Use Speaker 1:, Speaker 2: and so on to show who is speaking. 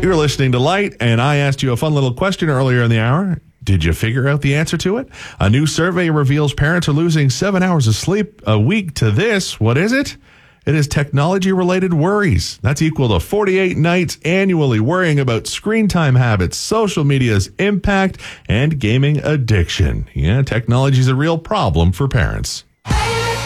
Speaker 1: You're listening to Light, and I asked you a fun little question earlier in the hour. Did you figure out the answer to it? A new survey reveals parents are losing 7 hours of sleep a week to this. What is it? It is technology-related worries. That's equal to 48 nights annually worrying about screen time habits, social media's impact, and gaming addiction. Yeah, technology is a real problem for parents.